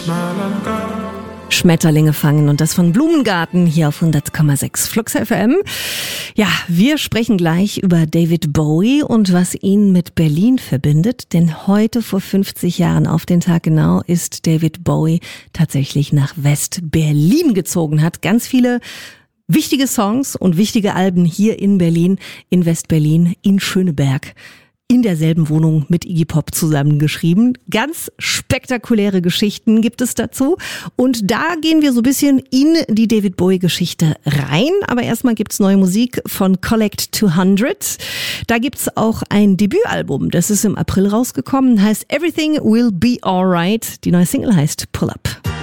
Schmetterlinge fangen und das von Blumengarten hier auf 100,6 Flux FM. Ja, wir sprechen gleich über David Bowie und was ihn mit Berlin verbindet, denn heute vor 50 Jahren auf den Tag genau ist David Bowie tatsächlich nach West-Berlin gezogen, hat ganz viele wichtige Songs und wichtige Alben hier in Berlin, in West-Berlin, in Schöneberg, in derselben Wohnung mit Iggy Pop zusammengeschrieben. Ganz spektakuläre Geschichten gibt es dazu. Und da gehen wir so ein bisschen in die David Bowie-Geschichte rein. Aber erstmal gibt's neue Musik von Collect 200. Da gibt's auch ein Debütalbum. Das ist im April rausgekommen. Heißt Everything Will Be Alright. Die neue Single heißt Pull Up.